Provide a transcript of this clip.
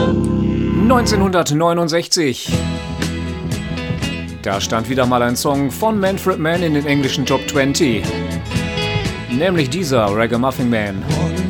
1969. Da stand wieder mal ein Song von Manfred Mann in den englischen Top 20. Nämlich dieser Ragamuffin Man.